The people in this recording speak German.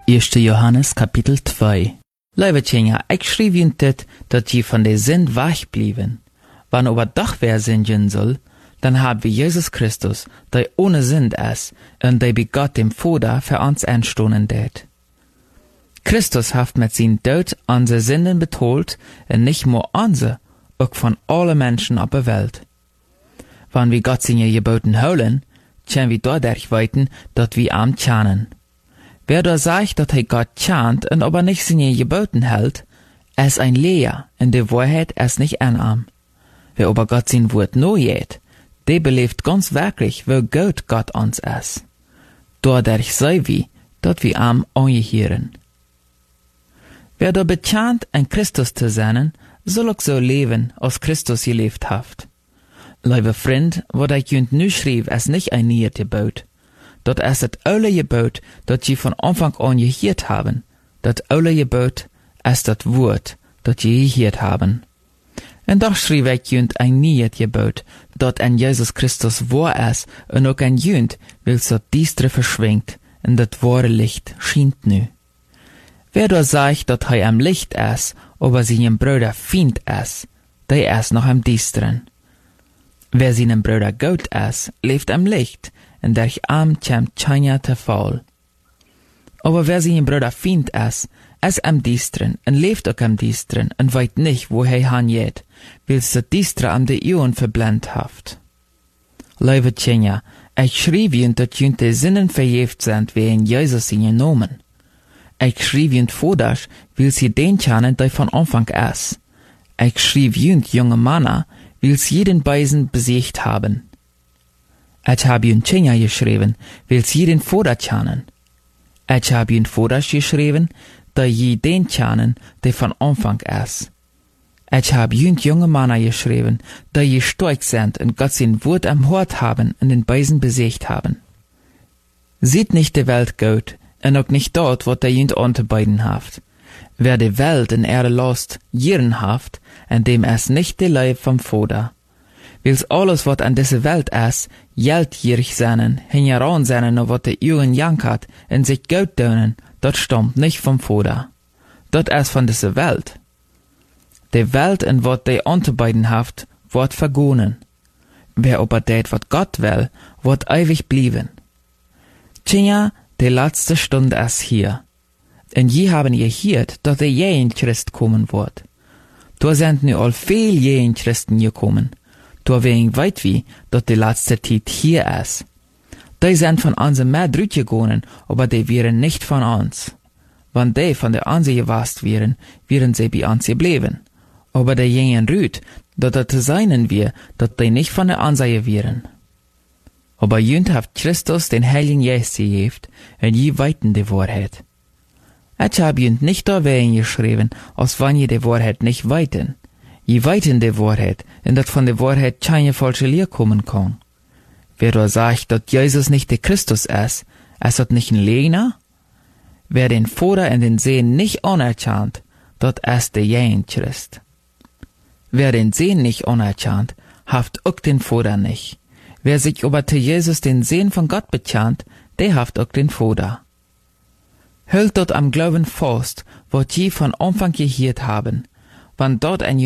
1. Johannes Kapitel 2. Lieve Tjenja, ik schreef je dit, dat je van de zin wegblieben. Wann aber doch wer sündigen soll, dann haben wir Jesus Christus, der ohne Sünd ist, und der bei Gott dem Vater für uns einstoßen det. Christus hat mit seinem Tod unsere Sünden betolt, und nicht nur unsere, auch von allen Menschen auf der Welt. Wann wir Gott seine Geboten holen, können wir dadurch weiten, dass wir ihm tjanen. Wer da sagt, dass Gott tjant und aber nicht seine Geboten hält, ist ein Leer, in der Wahrheit ist nicht anarm. Wer aber Gott sein Wort no jet, der belebt ganz wirklich, wie gut Gott uns ist. Dadurch sei wir, dass wir ihm angehören. Wer da betjant, an Christus zu sein, soll auch so leben, als Christus gelebt hat. Liebe Freund, wat ich junt nu schreef, ist nicht ein neues Gebot. Dat ist das alte Gebot, das je von Anfang an gehört haben. Das alte Gebot ist das Wort, das je gehört haben. Und doch schrieb ich junt ein neues Gebot, dat an Jesus Christus wahr ist, und auch an junt, wils dat Diestre verschwingt, und das wahre Licht schient nu. Wer da sagt, dat am Licht ist, aber seinem Bruder Feind ist, der ist noch am Diestren. Wer seinem Bruder gut ist, lebt am Licht, und durch ihm kommt keiner zu Fall. Aber wer seinem Bruder Feind ist am Diestren, und lebt auch am Diestren, und weiß nicht, wo hingeht, weil der Diestre am de Ohren verblendet hat. Liebe Tjenja, ich schrieb ihnen, dass ihnen die Sinnen verjeft sind, wie in Jesus ihnen genommen. Ich schrieb ihnen vordasch, weil sie den kennen, der von Anfang ist. Ich schrieb ihnen, junge Männer, weil sie jeden Beisen besiegt haben. Ich habe ihnen Tjenja geschrieben, weil sie jeden Vater kennen. Ich habe ihnen vordasch geschrieben, da je den kennen, der von Anfang ist. Ich habe ihnen junge Männer geschrieben, da je stark sind und Gott sein Wort am Hort haben und den Beisen besiegt haben. Sieht nicht die Welt gut, und auch nicht dort, was der jünd anzubeiden haft. Wer die Welt in Erde lost, jieren haft, an dem es nicht die Leib vom Vater. Wils alles, was an dieser Welt ist, geldgierig seinen, hingeran seinen, und was die Uhren jankert, und sich gut tönen, das stammt nicht vom Vater. Das ist von dieser Welt. Die Welt, in was die anzubeiden haft, wird vergonen. Wer aber det, was Gott will, wird ewig blieben. Tjenja, die letzte Stunde ist hier. Und je haben gehört, dass der jeden Christ kommen wird. Da sind nu all viel jeden Christen gekommen. Da wegen weit wie, dass die letzte Zeit hier ist. Die sind von uns mehr drütgegangen, aber die wären nicht von uns. Wenn die von der uns gewasst wären, wären sie bei uns geblieben. Aber die gingen rüt, dass das zu seinen wir, dass die nicht von der uns wären. Aber jünd hat Christus den Heiligen Geist gegeben, und je weiten die Wahrheit. Ich habe jünd nicht da wegen geschrieben, als wenn je die Wahrheit nicht weiten. Je weiten die Wahrheit, und dass von der Wahrheit keine falsche Lehre kommen kann. Wer da sagt, dass Jesus nicht der Christus ist das nicht ein Lügner? Wer den Vater in den Sehen nicht anerkennt, das ist der jeden Christ. Wer den Sehen nicht anerkennt, haft auch den Vater nicht. Wer sich aber zu Jesus den Sehen von Gott bekennt, der haft auch den Vater. Hält dort am Glauben fest, was je von Anfang gehört haben, wann dort ein